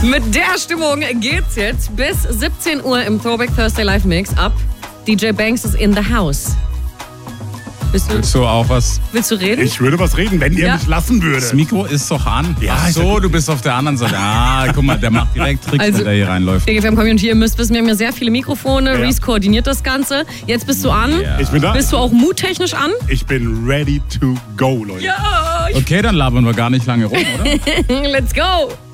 Mit der Stimmung geht's jetzt bis 17 Uhr im Throwback Thursday Live Mix ab. DJ Banks ist in the house. Willst du auch was? Willst du reden? Ich würde was reden, wenn ihr mich lassen würdet. Das Mikro ist doch an. Ja, ach so, du bist auf der anderen Seite. Guck mal, der macht direkt Tricks, wenn der hier reinläuft. DGFM-Community, ihr müsst wissen, wir haben ja sehr viele Mikrofone. Reese koordiniert das Ganze. Jetzt bist du an. Ja. Ich bin da. Bist du auch muttechnisch an? Ich bin ready to go, Leute. Ja! Okay, dann labern wir gar nicht lange rum, oder? Let's go!